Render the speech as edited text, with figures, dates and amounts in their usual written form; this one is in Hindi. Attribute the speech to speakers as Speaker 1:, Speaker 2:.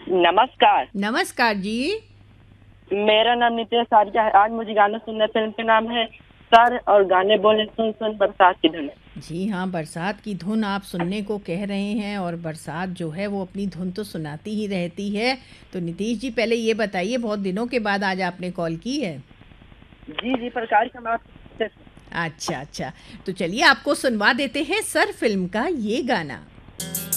Speaker 1: नमस्कार।
Speaker 2: नमस्कार जी।
Speaker 1: मेरा नाम नितेश आर्या है। आज मुझे गाना सुनना है। फिल्म का नाम है सर और गाने बोले सुन सुन बरसात की धुन।
Speaker 2: जी हाँ, बरसात की धुन आप सुनने को कह रहे हैं और बरसात जो है वो अपनी धुन तो सुनाती ही रहती है। तो नीतीश जी, पहले ये बताइए, बहुत दिनों के बाद आज आपने कॉल की है।
Speaker 1: जी जी, प्रकाश का नाम।
Speaker 2: अच्छा अच्छा, तो चलिए आपको सुनवा देते हैं सर फिल्म का ये गाना।